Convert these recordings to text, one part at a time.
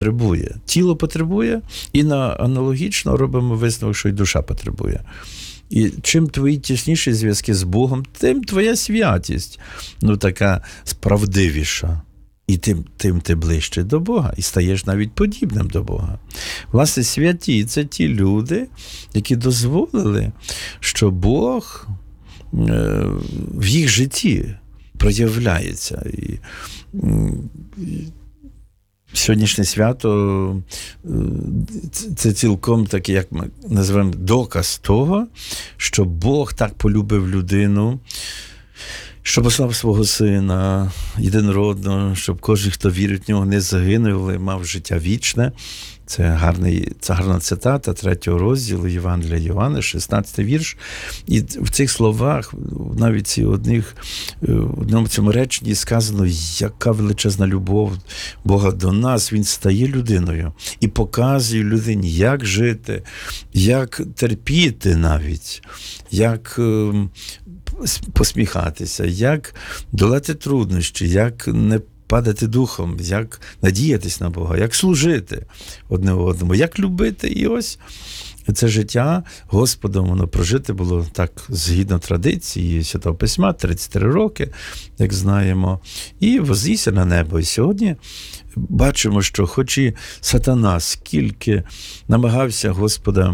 потребує. Тіло потребує, і аналогічно робимо висновок, що й душа потребує. І чим твої тісніші зв'язки з Богом, тим твоя святість, така справдивіша. І тим ти ближче до Бога, і стаєш навіть подібним до Бога. Власне, святі – це ті люди, які дозволили, що Бог в їх житті проявляється. І сьогоднішнє свято – це цілком такий, як ми називаємо, доказ того, що Бог так полюбив людину, що послав свого Сина єдинородного, щоб кожен, хто вірить в нього, не загинув, але мав життя вічне. Це гарна цитата 3 розділу Євангелія Йоанна, 16 вірш. І в цих словах, навіть в одному цьому реченні сказано, яка величезна любов Бога до нас. Він стає людиною і показує людині, як жити, як терпіти навіть, як посміхатися, як долати труднощі, як не падати духом, як надіятись на Бога, як служити одне одному, як любити. І ось це життя Господом, воно прожите було так згідно традиції Святого Письма, 33 роки, як знаємо, і вознісся на небо. І сьогодні бачимо, що хоч і сатана скільки намагався Господа,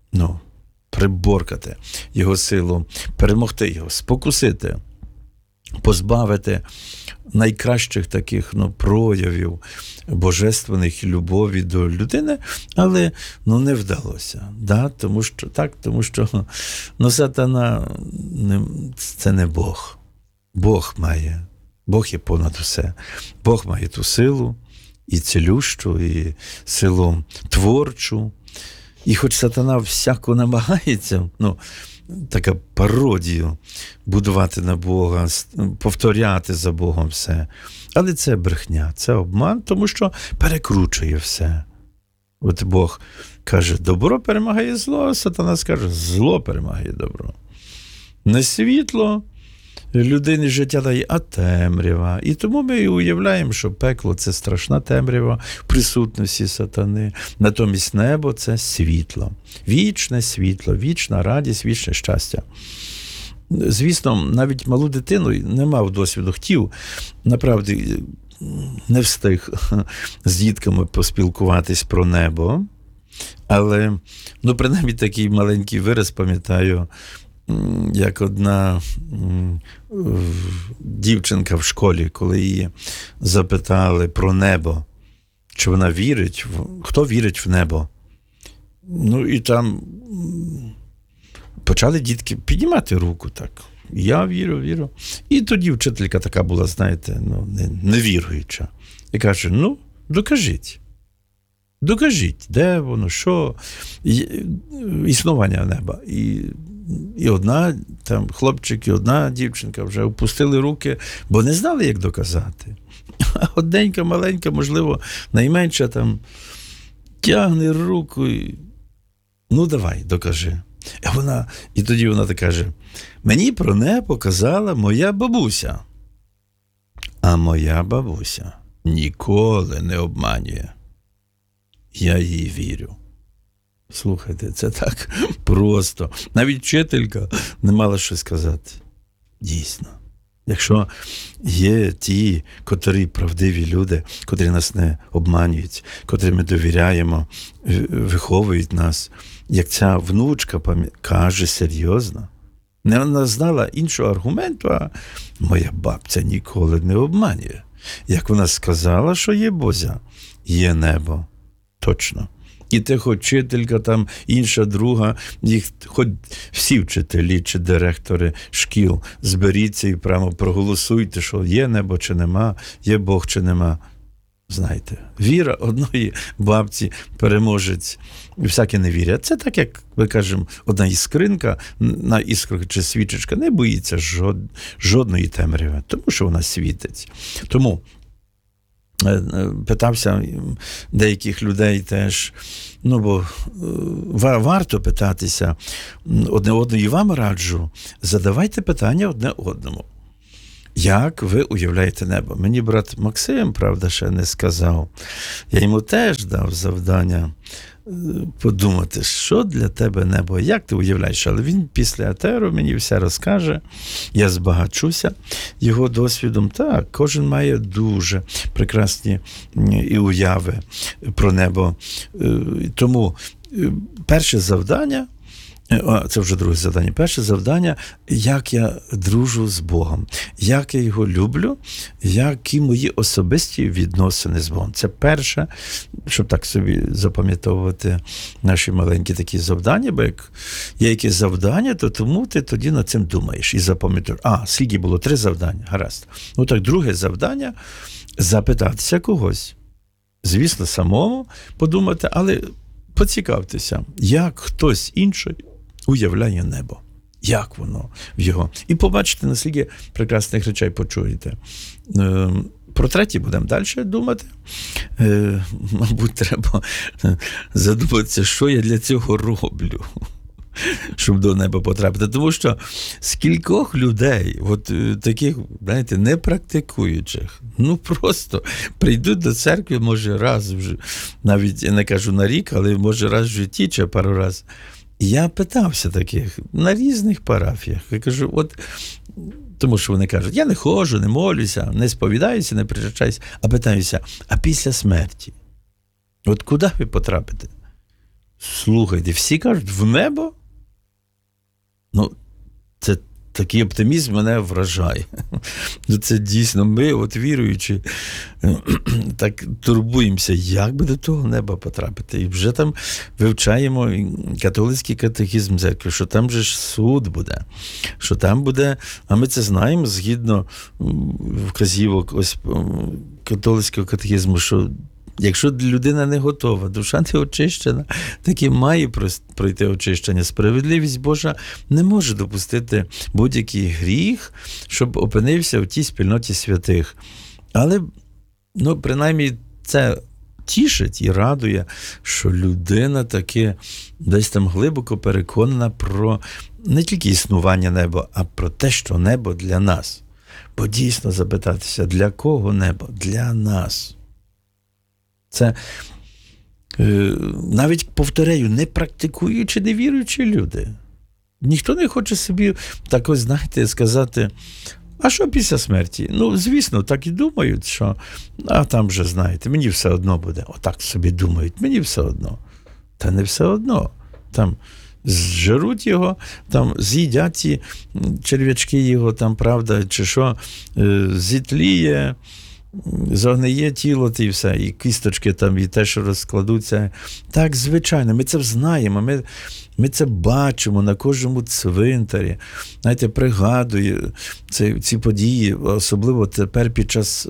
приборкати його силу, перемогти його, спокусити, позбавити найкращих таких проявів божественних любові до людини, але не вдалося. Да? Тому що сатана це не Бог. Бог є понад усе. Бог має ту силу, і цілющу, і силу творчу. І хоч сатана всяко намагається, така пародію будувати на Бога, повторяти за Богом все. Але це брехня, це обман, тому що перекручує все. От Бог каже, добро перемагає зло, а сатана скаже, зло перемагає добро. Не світло людині життя дає, а темрява. І тому ми і уявляємо, що пекло – це страшна темрява в присутності сатани. Натомість небо – це світло. Вічне світло, вічна радість, вічне щастя. Звісно, навіть малу дитину не мав досвіду, хотів, направді, не встиг з дітками поспілкуватись про небо. Але, принаймні, такий маленький вираз пам'ятаю, як одна дівчинка в школі, коли її запитали про небо, чи вона вірить, хто вірить в небо. І там почали дітки піднімати руку так. Я вірю. І тоді вчителька така була, знаєте, невіруюча. І каже, докажіть. Докажіть, де воно, що, існування неба. І одна там хлопчик, і одна дівчинка вже опустили руки, бо не знали, як доказати. А одненька, маленька, можливо, найменша там тягне руку і давай, докажи. І тоді вона так каже, мені про небо казала моя бабуся. А моя бабуся ніколи не обманює. Я їй вірю. Слухайте, це так просто. Навіть вчителька не мала що сказати. Дійсно. Якщо є ті, котрі правдиві люди, котрі нас не обманюють, котрі ми довіряємо, виховують нас, як ця внучка каже серйозно, не знала іншого аргументу, а моя бабця ніколи не обманює. Як вона сказала, що є Бозя, є небо. Точно. І те, хоч вчителька, там інша, друга, їх, хоч всі вчителі чи директори шкіл, зберіться і прямо проголосуйте, що є небо чи нема, є Бог чи нема. Знаєте, віра одної бабці переможець всяке невір'я. Це так, як ми кажемо, одна іскринка на іскру чи свічечка не боїться жодної темряви, тому що вона світить. Тому питався деяких людей теж, бо варто питатися одне одного, і вам раджу, задавайте питання одне одному. Як ви уявляєте небо? Мені брат Максим, правда, ще не сказав. Я йому теж дав завдання подумати, що для тебе небо, як ти уявляєш. Але він після етеру мені все розкаже, я збагачуся його досвідом. Так, кожен має дуже прекрасні і уяви про небо. Тому перше завдання, це вже друге завдання. Перше завдання, як я дружу з Богом, як я його люблю, які мої особисті відносини з Богом. Це перше, щоб так собі запам'ятовувати наші маленькі такі завдання, бо як є якесь завдання, то тому ти тоді над цим думаєш і запам'ятаєш. Скільки було? 3 завдання, гаразд. Ну так, друге завдання – запитатися когось. Звісно, самому подумати, але поцікавтеся, як хтось інший уявляє небо. Як воно в його. І побачите, наскільки прекрасних речей почуєте. Про третє будемо далі думати. Мабуть, треба задуматися, що я для цього роблю, щоб до неба потрапити. Тому що скількох людей, от таких, знаєте, непрактикуючих, просто прийдуть до церкви, може, раз, навіть я не кажу на рік, але може раз в житті чи пару раз. Я питався таких на різних парафіях. Я кажу, тому що вони кажуть, я не ходжу, не молюся, не сповідаюся, не причащаюся, а питаюся, а після смерті? От куди ви потрапите? Слухайте, всі кажуть, в небо? Це такий оптимізм мене вражає. Це дійсно, ми, віруючи, так турбуємося, як би до того неба потрапити. І вже там вивчаємо католицький катехізм церкви, що там же ж суд буде, що там буде, а ми це знаємо згідно вказівок католицького катехізму, що якщо людина не готова, душа не очищена, таки має пройти очищення. Справедливість Божа не може допустити будь-який гріх, щоб опинився в тій спільноті святих. Але, принаймні, це тішить і радує, що людина таки десь там глибоко переконана про не тільки існування неба, а про те, що небо для нас. Бо дійсно запитатися, для кого небо? Для нас. Це навіть, повторяю, не практикуючи, не віруючі люди. Ніхто не хоче собі так ось, знаєте, сказати, а що після смерті? Звісно, так і думають, що, там вже, знаєте, мені все одно буде. Отак собі думають, мені все одно. Та не все одно. Там зжеруть його, там з'їдять ці черв'ячки його, там, правда, чи що, зітліє, загниє тіло, і все, і кісточки там, і те, що розкладуться. Так, звичайно, ми це знаємо, ми це бачимо на кожному цвинтарі. Знаєте, пригадую ці події, особливо тепер під час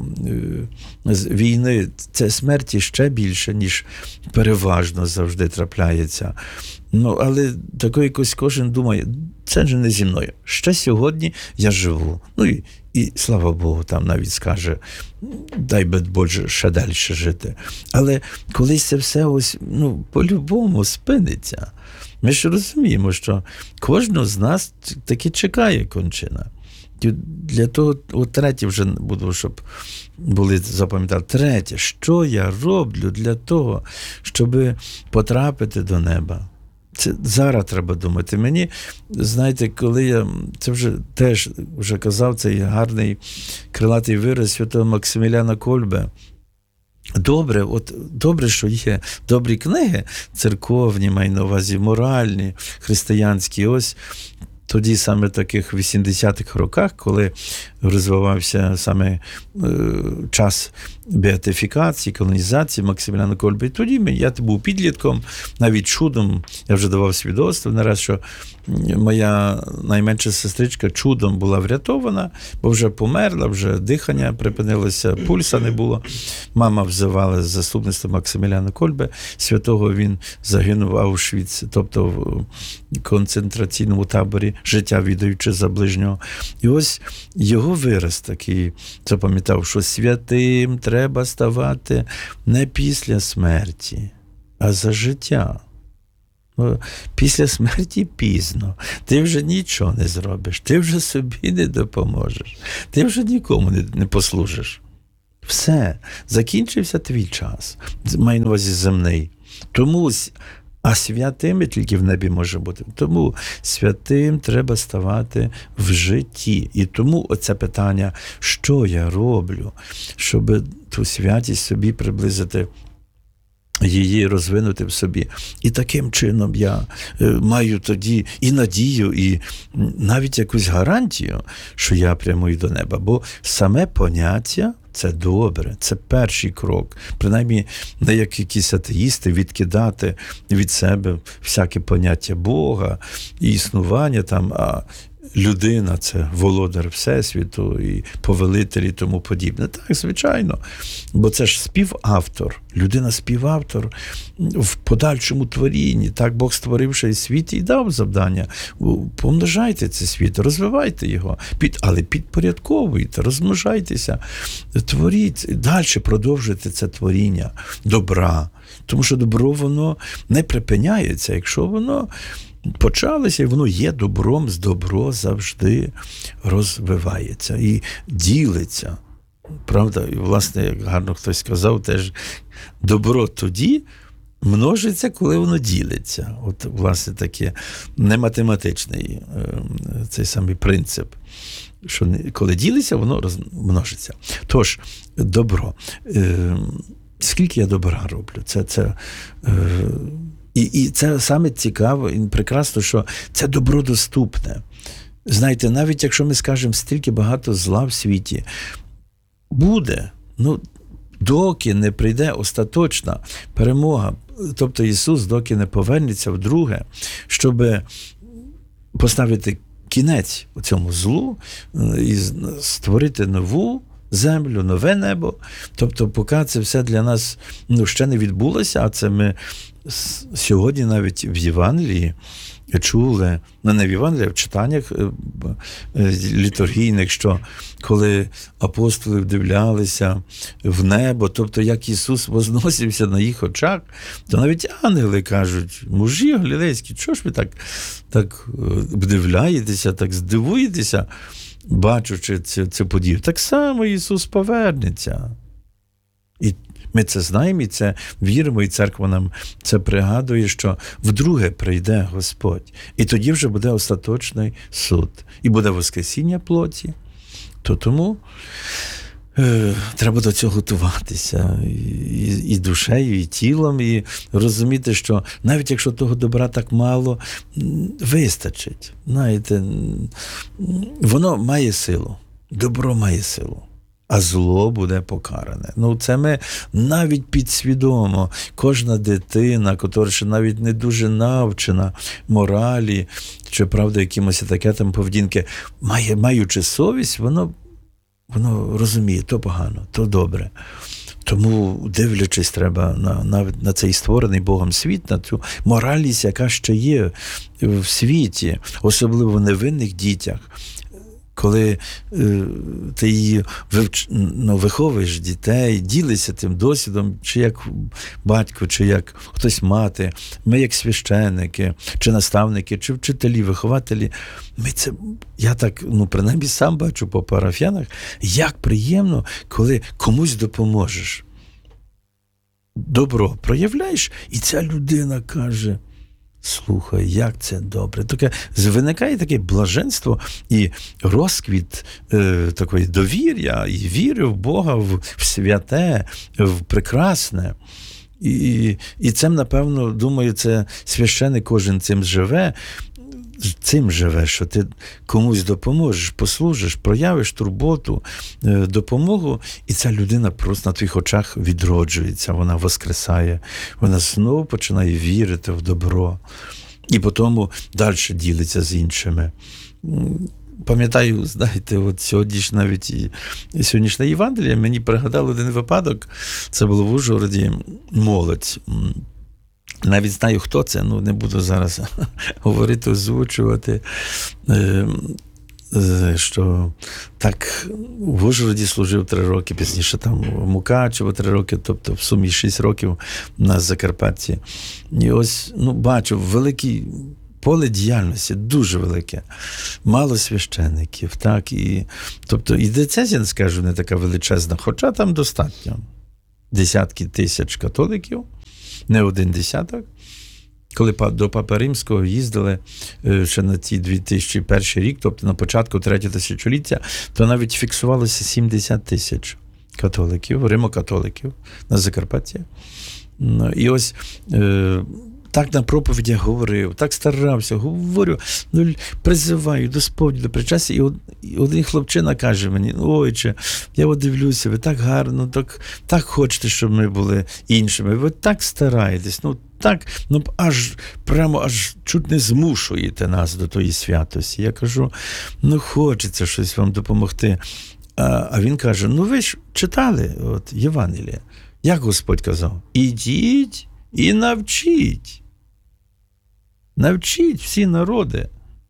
війни, це смерті ще більше, ніж переважно завжди трапляється. Але такий якось кожен думає, це ж не зі мною. Ще сьогодні я живу. І слава Богу, там навіть скаже, дай би Боже, ще далі жити. Але колись це все по-любому спиниться. Ми ж розуміємо, що кожного з нас таки чекає кончина. Для того, третє вже буду, щоб були запам'ятали. Третє, що я роблю для того, щоб потрапити до неба? Це зараз треба думати. Мені, знаєте, коли я, це вже теж вже казав, цей гарний крилатий вираз святого Максиміляна Кольбе. Добре, що є добрі книги, церковні, маю на увазі, моральні, християнські. Ось тоді саме таких 80-х роках, коли розвивався саме час беатифікації, колонізації Максиміляна Кольби, тоді я був підлітком, навіть чудом, я вже давав свідоцтво не раз, що моя найменша сестричка чудом була врятована, бо вже померла, вже дихання припинилося, пульса не було. Мама взивала з заступництва Максиміляна Кольби, святого він загинув в Аушвіці, тобто в концентраційному таборі, життя віддаючи за ближнього. І ось його вираз такий запам'ятав, що святим треба ставати не після смерті, а за життя. Ну, після смерті пізно. Ти вже нічого не зробиш, ти вже собі не допоможеш, ти вже нікому не послужиш. Все, закінчився твій час. Маю на увазі земний. Тому, а святими тільки в небі може бути. Тому святим треба ставати в житті. І тому оце питання, що я роблю, щоб ту святість собі приблизити, її розвинути в собі. І таким чином я маю тоді і надію, і навіть якусь гарантію, що я прямую до неба. Бо саме поняття – це добре, це перший крок. Принаймні, не як якісь атеїсти відкидати від себе всяке поняття Бога і існування там, а людина – це володар Всесвіту і повелитель і тому подібне. Так, звичайно. Бо це ж співавтор. Людина співавтор в подальшому творінні. Так Бог створивши світ і дав завдання. Помножайте цей світ, розвивайте його, але підпорядковуйте, розмножайтеся, творіть, далі продовжуйте це творіння добра. Тому що добро, воно не припиняється, якщо воно почалося, і воно є добром, з добро завжди розвивається і ділиться. Правда? І, власне, як гарно хтось сказав, теж добро тоді множиться, коли воно ділиться. От, власне, таке не математичний цей самий принцип, що коли ділиться, воно множиться. Тож, добро. Скільки я добра роблю? І це саме цікаво і прекрасно, що це добро доступне. Знаєте, навіть якщо ми скажемо, стільки багато зла в світі, буде, доки не прийде остаточна перемога, тобто Ісус, доки не повернеться вдруге, щоб поставити кінець у цьому злу і створити нову землю, нове небо. Тобто, поки це все для нас ще не відбулося, а це ми сьогодні навіть в Євангелії чули, не в Євангелії, а в читаннях літургійних, що коли апостоли вдивлялися в небо, тобто як Ісус возносився на їх очах, то навіть ангели кажуть: мужі галілейські, чого ж ви так вдивляєтеся, так здивуєтеся, бачучи цю подію? Так само Ісус повернеться. І ми це знаємо, і це віримо, і церква нам це пригадує, що вдруге прийде Господь. І тоді вже буде остаточний суд. І буде воскресіння плоті. Тому треба до цього готуватися і душею, і тілом, і розуміти, що навіть якщо того добра так мало, вистачить. Знаєте, воно має силу. Добро має силу. А зло буде покаране. Це ми навіть підсвідомо. Кожна дитина, яка ще навіть не дуже навчена моралі, чи, правда, якимось етикетом поведінки, маючи совість, воно розуміє, то погано, то добре. Тому, дивлячись, треба на цей створений Богом світ, на цю моральність, яка ще є в світі, особливо в невинних дітях. Коли ти її виховуєш дітей, ділишся тим досвідом, чи як батько, чи як хтось мати, ми як священники, чи наставники, чи вчителі, вихователі, я так, принаймні сам бачу по парафіянах, як приємно, коли комусь допоможеш. Добро проявляєш, і ця людина каже: слухай, як це добре. Виникає таке блаженство і розквіт такої довір'я, і віри в Бога, в святе, в прекрасне. І цим, напевно, думаю, це священик кожен цим живе, що ти комусь допоможеш, послужиш, проявиш турботу, допомогу, і ця людина просто на твоїх очах відроджується, вона воскресає, вона знову починає вірити в добро. І потім далі ділиться з іншими. Пам'ятаю, знаєте, от сьогоднішнє Євангеліє мені пригадало один випадок, це було в Ужгороді, молодь. Навіть знаю, хто це, не буду зараз говорити, озвучувати. що так в Ужгороді служив 3 роки, пізніше там в Мукачево 3 роки, тобто в сумі 6 років на Закарпатті. І ось, бачу, велике поле діяльності, дуже велике. Мало священників, так, тобто і диецезія, не скажу, не така величезна, хоча там достатньо. Десятки тисяч католиків, не один десяток. Коли до Папи Римського їздили ще на ті 2001 рік, тобто на початку 3-го тисячоліття, то навіть фіксувалося 70 тисяч католиків, римокатоликів на Закарпатті. І ось так на проповідях говорив, так старався, говорю, призиваю до сповіді, до причастя. І один хлопчина каже мені: «Ойче, я от дивлюся, ви так гарно, так хочете, щоб ми були іншими, ви так стараєтесь, так, аж чуть не змушуєте нас до тої святості». Я кажу: хочеться щось вам допомогти. А він каже: ви ж читали Євангеліє? Як Господь казав? Ідіть і навчіть. Навчіть всі народи,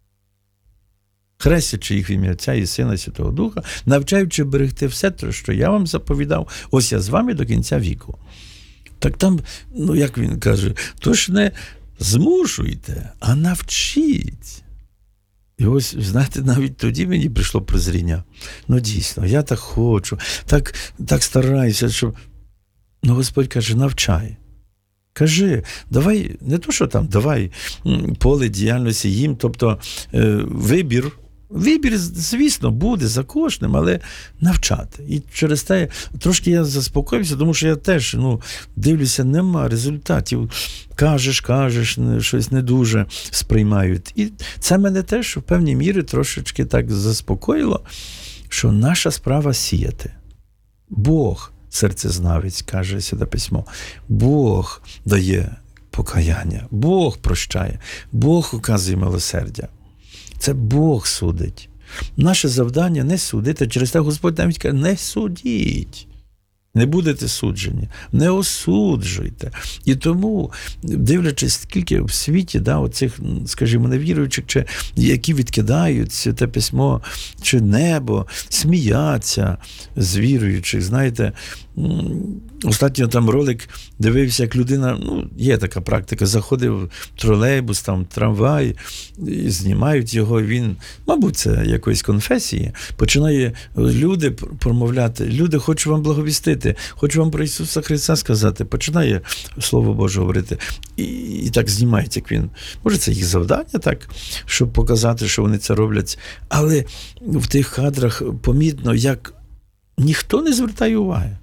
хрестячи їх в ім'я Отця і Сина, і Святого Духа, навчаючи берегти все те, що я вам заповідав, ось я з вами до кінця віку. Так там, як він каже, то ж не змушуйте, а навчіть. І ось, знаєте, навіть тоді мені прийшло прозріння. Дійсно, я так хочу, так стараюся, щоб... Господь каже: навчай. Кажи, давай, не то, що там, давай поле діяльності їм, тобто вибір, звісно, буде за кожним, але навчати. І через те трошки я заспокоївся, тому що я теж, дивлюся, нема результатів. Кажеш, щось не дуже сприймають. І це мене теж в певній мірі трошечки так заспокоїло, що наша справа сіяти. Бог серцезнавець, каже Святе Письмо. Бог дає покаяння, Бог прощає, Бог указує милосердя. Це Бог судить. Наше завдання не судити. Через те Господь навіть каже: не судіть. Не будете суджені, не осуджуйте. І тому, дивлячись, скільки в світі, оцих, скажімо, невіруючих, чи які відкидають Святе Письмо, чи небо, сміяться з віруючих, знаєте, останній там ролик дивився, як людина, є така практика, заходив в тролейбус, там, трамвай, і знімають його, він, мабуть, це якоїсь конфесії, починає люди промовляти: люди, хочу вам благовістити, хочу вам про Ісуса Христа сказати, починає Слово Боже говорити, і так знімають, як він. Може, це їх завдання, так, щоб показати, що вони це роблять, але в тих кадрах помітно, як ніхто не звертає уваги.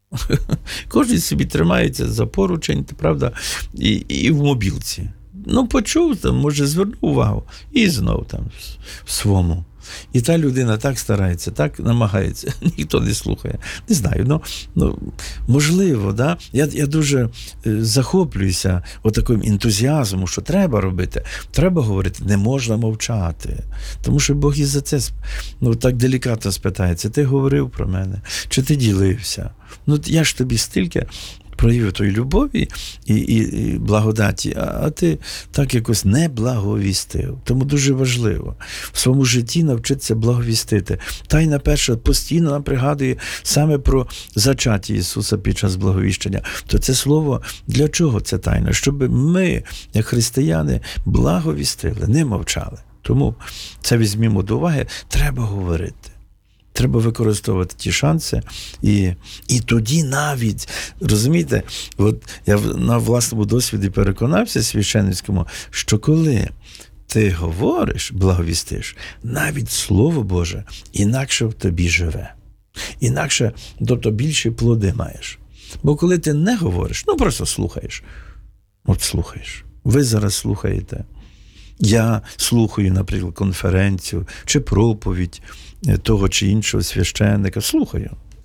Кожен собі тримається за поручень, правда, і в мобілці. Почув, там, може, звернув увагу, і знов там в своєму. І та людина так старається, так намагається, ніхто не слухає. Не знаю, можливо, да? Я дуже захоплююся отаким ентузіазмом, що треба робити, треба говорити, не можна мовчати. Тому що Бог і за це так делікатно спитається: ти говорив про мене, чи ти ділився? Я ж тобі стільки проявив тої любові і благодаті, а ти так якось не благовістив. Тому дуже важливо в своєму житті навчитися благовістити. Тайна перша постійно нам пригадує саме про зачаття Ісуса під час благовіщення. То це слово, для чого це тайна? Щоб ми, як християни, благовістили, не мовчали. Тому це візьмімо до уваги, треба говорити. Треба використовувати ті шанси, і тоді навіть, розумієте, я на власному досвіді переконався священницькому, що коли ти говориш, благовістиш, навіть Слово Боже інакше в тобі живе. Інакше, тобто більші плоди маєш. Бо коли ти не говориш, просто слухаєш. Слухаєш. Ви зараз слухаєте. Я слухаю, наприклад, конференцію чи проповідь того чи іншого священника. Слухаю.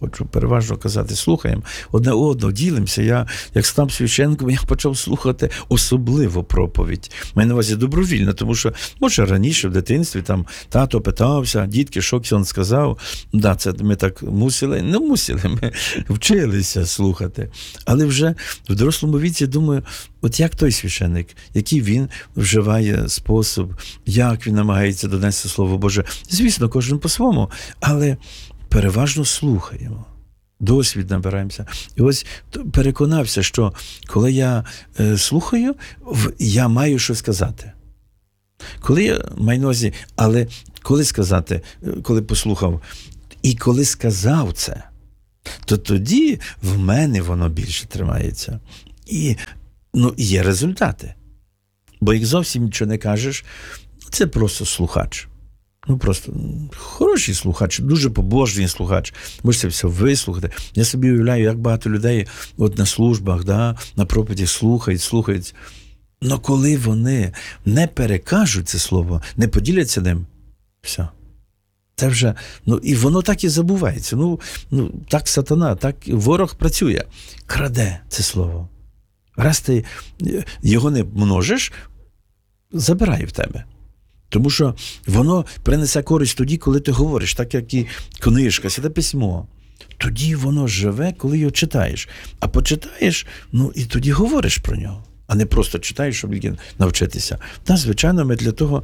хочу переважно казати, слухаємо одне одного, ділимося. Я, як став священником, я почав слухати особливо проповідь. Маю на увазі добровільно, тому що, може, раніше в дитинстві там тато питався, дітки, що ксьонд сказав. Да, це ми так мусили, не мусили, ми вчилися слухати. Але вже в дорослому віці думаю, от як той священник, який він вживає спосіб, як він намагається донести Слово Боже. Звісно, кожен по-своєму, але переважно слухаємо. Досвід набираємося. І ось переконався, що коли я слухаю, я маю що сказати. Коли я маю на увазі, але коли сказати, коли послухав, і коли сказав це, то тоді в мене воно більше тримається. І є результати. Бо як зовсім нічого не кажеш, це просто слухач. Просто хороший слухач, дуже побожний слухач. Можете все вислухати. Я собі уявляю, як багато людей от на службах, на проповіді слухають. Но коли вони не перекажуть це слово, не поділяться ним, все. Це вже, і воно так і забувається. Так сатана, так ворог працює. Краде це слово. Раз ти його не множиш, забирає в тебе. Тому що воно принесе користь тоді, коли ти говориш, так як і книжка, Святе Письмо. Тоді воно живе, коли його читаєш. А почитаєш, і тоді говориш про нього. А не просто читаєш, щоб навчитися. Звичайно, ми для того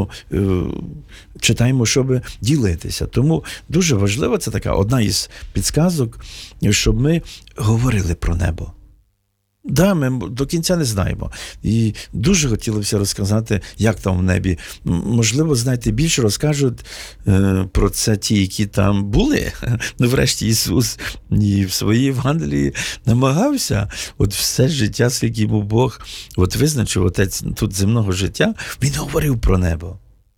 читаємо, щоб ділитися. Тому дуже важливо, це така одна із підсказок, щоб ми говорили про небо. Ми до кінця не знаємо. І дуже хотілося розказати, як там в небі. Можливо, знаєте, більше розкажуть про це ті, які там були. Врешті Ісус і в своїй Євангелії намагався все життя, скільки йому Бог визначив отець тут земного життя, він говорив про небо.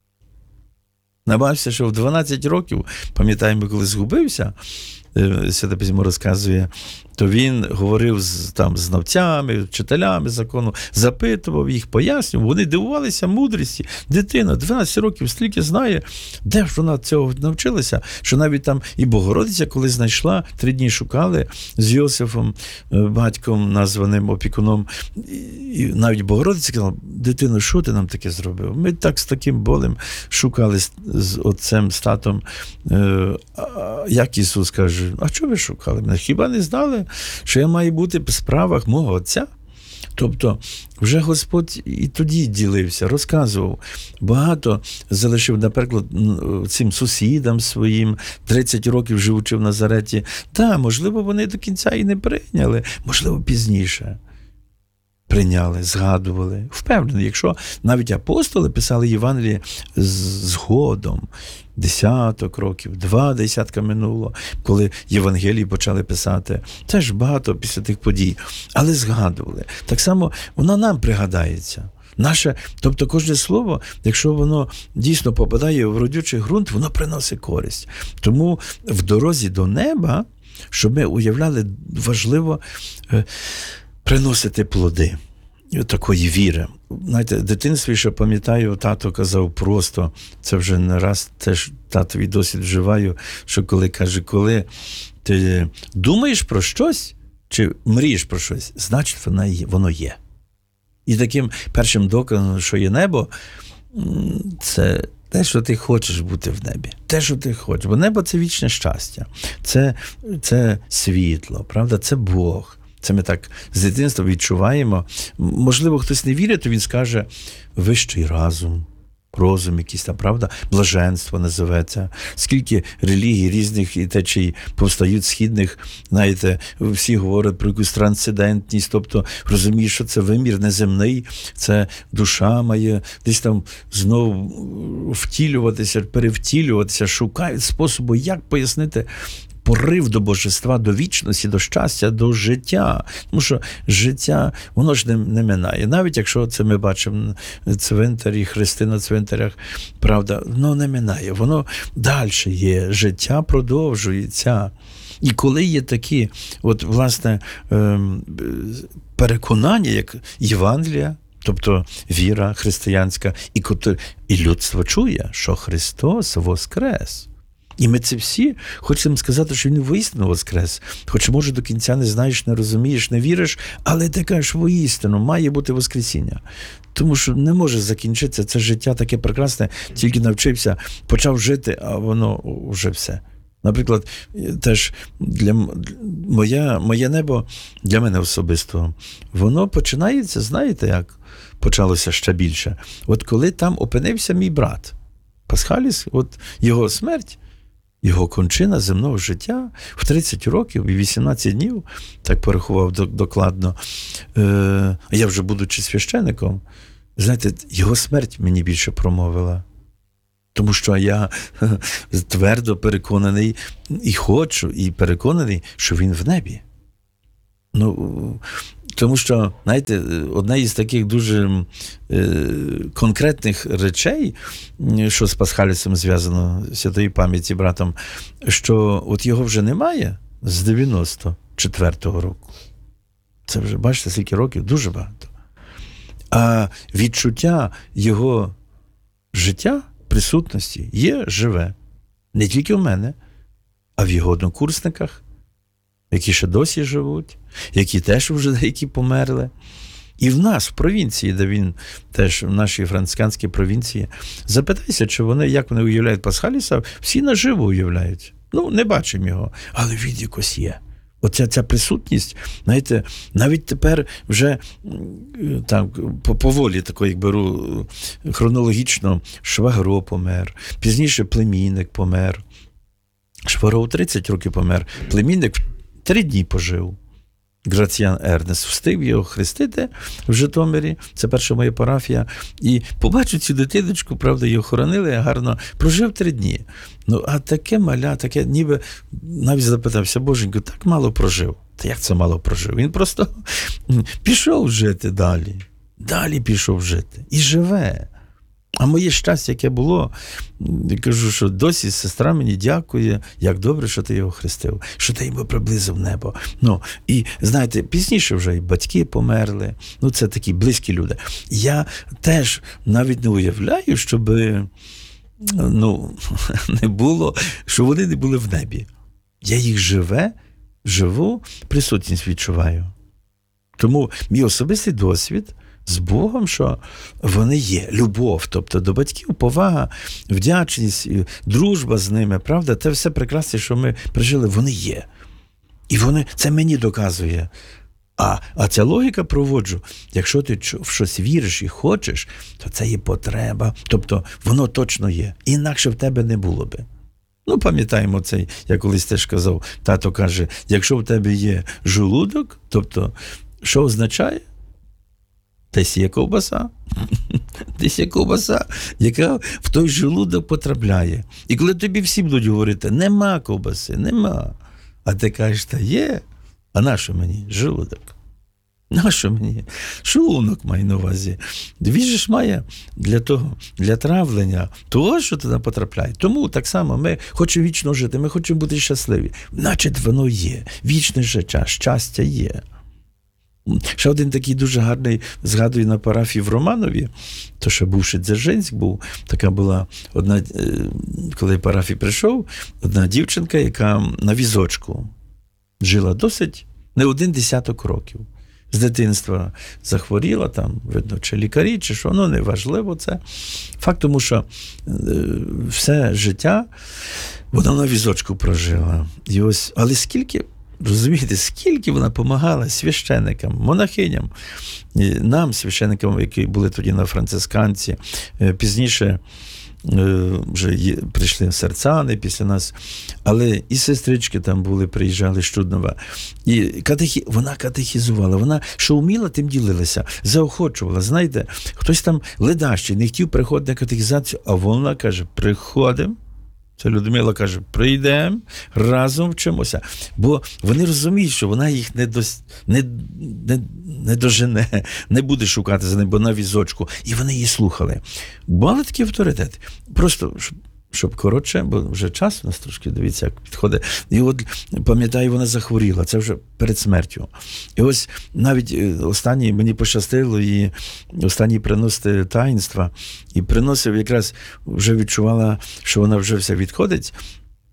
Намагався, що в 12 років, пам'ятаємо, коли згубився, Святе Письмо розказує, то він говорив з знавцями, вчителями закону, запитував їх, пояснював. Вони дивувалися мудрості. Дитина 12 років стільки знає, де ж вона цього навчилася, що навіть там і Богородиця, коли знайшла, 3 дні шукали з Йосифом, батьком, названим опікуном, і навіть Богородиця сказала: дитино, що ти нам таке зробив? Ми так з таким болем шукали з отцем, з татом. Як Ісус каже: а чого ви шукали мене? Хіба не знали, що я маю бути в справах мого Отця? Тобто, вже Господь і тоді ділився, розказував. Багато залишив, наприклад, цим сусідам своїм, 30 років живучи в Назареті. Можливо, вони до кінця і не прийняли, можливо, пізніше прийняли, згадували. Впевнений, якщо навіть апостоли писали Євангеліє згодом, 10 років, 20 минуло, коли Євангелії почали писати. Це ж багато після тих подій. Але згадували. Так само воно нам пригадається. Тобто кожне слово, якщо воно дійсно попадає в родючий ґрунт, воно приносить користь. Тому в дорозі до неба, щоб ми уявляли, важливо приносити плоди такої віри. Знаєте, в дитинстві, що пам'ятаю, тато казав просто, це вже не раз теж татовий досвід вживаю, що коли каже, коли ти думаєш про щось, чи мрієш про щось, значить воно є. І таким першим доказом, що є небо, це те, що ти хочеш бути в небі. Те, що ти хочеш. Бо небо – це вічне щастя. Це світло, правда? Це Бог. Це ми так з дитинства відчуваємо. Можливо, хтось не вірить, то він скаже: вищий розум якийсь там, правда? Блаженство називається. Скільки релігій різних і течій повстають східних, знаєте, всі говорять про якусь трансцендентність, тобто розумієш, що це вимір неземний, це душа має десь там знову втілюватися, перевтілюватися, шукають способу, як пояснити порив до божества, до вічності, до щастя, до життя. Тому що життя, воно ж не минає. Навіть якщо це ми бачимо на цвинтарі, хрести на цвинтарях, правда, воно не минає. Воно далі є. Життя продовжується. І коли є такі, власне, переконання, як Євангелія, тобто віра християнська, і людство чує, що Христос воскрес. І ми це всі хочемо сказати, що він воістину воскрес. Хоч, може, до кінця не знаєш, не розумієш, не віриш, але ти кажеш, воістину, має бути воскресіння. Тому що не може закінчитися це життя таке прекрасне, тільки навчився, почав жити, а воно вже все. Наприклад, теж моє небо для мене особисто, воно починається, знаєте, як почалося ще більше. От коли там опинився мій брат Пасхаліс, от його смерть, його кончина земного життя в 30 років і 18 днів, так порахував докладно, я вже будучи священником, знаєте, його смерть мені більше промовила. Тому що я твердо переконаний і хочу, і переконаний, що він в небі. Тому що, знаєте, одна із таких дуже конкретних речей, що з Пасхалісом зв'язано, святої пам'яті братом, що от його вже немає з 94-го року. Це вже, бачите, скільки років? Дуже багато. А відчуття його життя, присутності є живе. Не тільки в мене, а в його однокурсниках, які ще досі живуть, які теж вже деякі померли. І в нас, в провінції, де він теж, в нашій францисканській провінції, запитайся, чи вони, як вони уявляють Пасхаліса, всі наживо уявляють. Не бачимо його, але він якось є. Оця ця присутність, знаєте, навіть тепер вже там, поволі такої, як беру хронологічно, Швагро помер, пізніше племінник помер. Швагро у 30 років помер, племінник 3 дні пожив. Граціян Ернест встиг його хрестити в Житомирі, це перша моя парафія, і побачу цю дитиночку, правда, її охоронили, гарно, прожив 3 дні. А таке маля, таке, ніби, навіть запитався, боженько, так мало прожив. Та як це мало прожив? Він просто пішов жити далі. Далі пішов жити. І живе. А моє щастя, яке було, я кажу, що досі сестра мені дякує, як добре, що ти його хрестив, що ти його приблизив небо. І, знаєте, пізніше вже і батьки померли, це такі близькі люди. Я теж навіть не уявляю, щоб не було, що вони не були в небі. Я їх живу, присутність відчуваю. Тому мій особистий досвід з Богом, що вони є, любов, тобто до батьків, повага, вдячність, дружба з ними, правда, те все прекрасне, що ми пережили, вони є. І це мені доказує. А ця логіка проводжу, якщо ти в щось віриш і хочеш, то це є потреба, тобто воно точно є, інакше в тебе не було би. Пам'ятаємо цей, я колись теж казав, тато каже, якщо в тебе є желудок, тобто, що означає? Десь є ковбаса. Десь є ковбаса, яка в той желудок потрапляє. І коли тобі всі будуть говорити, нема ковбаси, нема. А ти кажеш, та є. А нащо мені желудок? Нащо мені? Шлунок має на увазі. Він же ж має для травлення того, що туди потрапляє. Тому так само ми хочемо вічно жити, ми хочемо бути щасливі. Значить, воно є. Вічне життя, щастя є. Ще один такий дуже гарний, згадую на парафії в Романові, то що бувший Дзержинськ був, така була одна, коли я парафії прийшов, одна дівчинка, яка на візочку жила досить не 10 років. З дитинства захворіла, там, видно, чи лікарі, чи що, не важливо це. Факт тому, що все життя вона на візочку прожила. І ось, але розумієте, скільки вона допомагала священикам, монахиням, нам, священикам, які були тоді на францисканці, пізніше вже прийшли серцани після нас, але і сестрички там були, приїжджали з Чуднова. І вона катехізувала, вона що вміла, тим ділилася, заохочувала. Знаєте, хтось там ледащий, не хотів приходити на катехізацію, а вона каже, приходимо. Це Людмила каже, прийдемо, разом вчимося. Бо вони розуміють, що вона їх не дожене, не буде шукати за ним, бо на візочку. І вони її слухали. Мали такий авторитет. Просто, щоб коротше, бо вже час у нас трошки, дивіться, як підходить. І от, пам'ятаю, вона захворіла, це вже перед смертю. І ось навіть останній, мені пощастило, і останній приносити таїнства, і приносив якраз, вже відчувала, що вона вже вся відходить,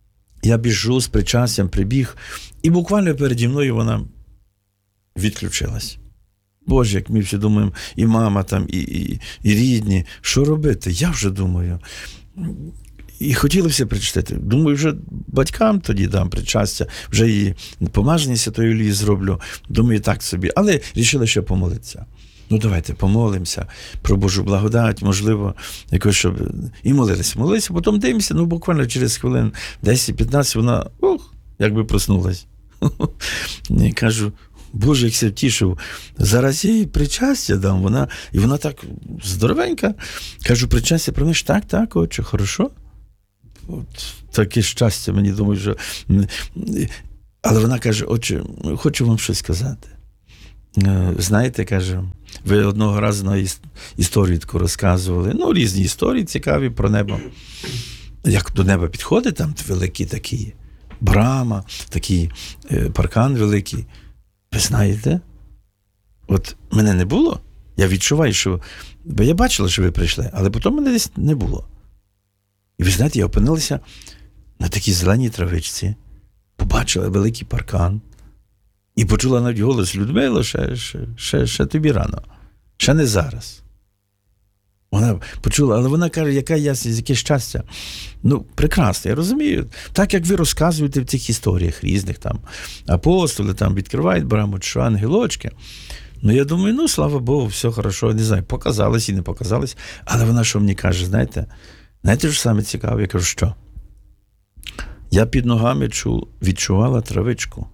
Я біжу з причастям, прибіг, і буквально переді мною вона відключилась. Боже, як ми всі думаємо, і мама там, і рідні, що робити? Я вже думаю. І хотілося причастити. Думаю, вже батькам тоді дам причастя, вже і помазання Святої Олії зроблю. Думаю, так собі. Але вирішили ще помолитися. Ну, давайте помолимося про Божу благодать, можливо, якось, щоб... І молилися. Потім дивимося, буквально через хвилин 10-15 вона, якби проснулась. І кажу, Боже, як се втішив, зараз я їй причастя дам, і вона так здоровенька. Кажу, причастя приймеш? Так, отче, хорошо. От таке щастя, мені думаю, що... Але вона каже, отче, хочу вам щось сказати. Знаєте, каже, ви одного разу на історію таку розказували, різні історії цікаві про небо. Як до неба підходить, там великі такі брама, такий паркан великий. Ви знаєте, от мене не було, я відчуваю, що... Бо я бачила, що ви прийшли, але потім мене десь не було. І ви знаєте, я опинилася на такій зеленій травичці, побачила великий паркан, і почула навіть голос: Людмило, ще тобі рано, ще не зараз. Вона почула, але вона каже, яка ясність, яке щастя. Прекрасно, я розумію. Так, як ви розказуєте в цих історіях різних, там, апостоли там відкривають браму, що ангелочки. Я думаю, слава Богу, все хорошо, не знаю, показалось і не показалось. Але вона що мені каже, знаєте, що саме цікаве? Я кажу, що? Я під ногами відчувала травичку.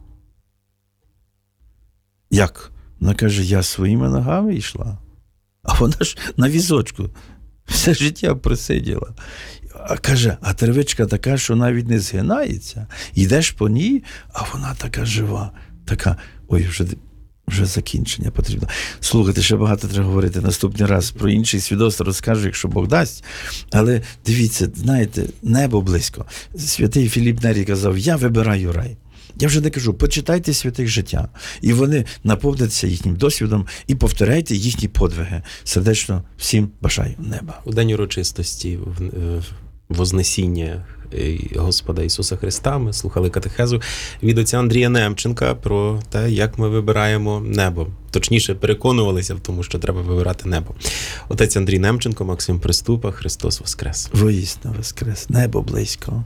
Як? Вона каже, я своїми ногами йшла. А вона ж на візочку все життя просиділа. А каже, а травичка така, що навіть не згинається. Йдеш по ній, а вона така жива. Така, вже закінчення потрібно. Слухайте, ще багато треба говорити наступний раз. Про інші свідоцтва розкажу, якщо Бог дасть. Але дивіться, знаєте, небо близько. Святий Філіп Нері казав, я вибираю рай. Я вже не кажу, почитайте святих життя. І вони наповняться їхнім досвідом і повторяйте їхні подвиги. Сердечно всім бажаю неба. У день урочистості Вознесіння Господа Ісуса Христа ми слухали катехезу від отця Андрія Немченка про те, як ми вибираємо небо. Точніше, переконувалися в тому, що треба вибирати небо. Отець Андрій Немченко, Максим Приступа, Христос Воскрес. Воістину воскрес, небо близько.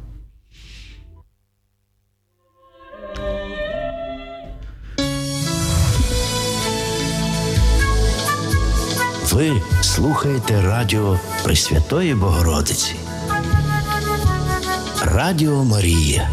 Ви слухаєте радіо Пресвятої Богородиці. Радіо Марія.